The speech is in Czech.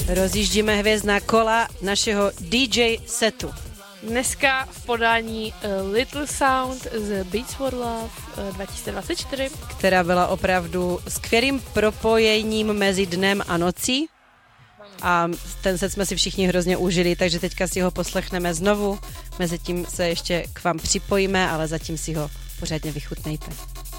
Rozjíždíme hvězdná kola našeho DJ setu. Dneska v podání Little Sound z Beats for Love 2024. Která byla opravdu skvělým propojením mezi dnem a nocí. A ten set jsme si všichni hrozně užili, takže teďka si ho poslechneme znovu. Mezitím se ještě k vám připojíme, ale zatím si ho pořádně vychutnejte.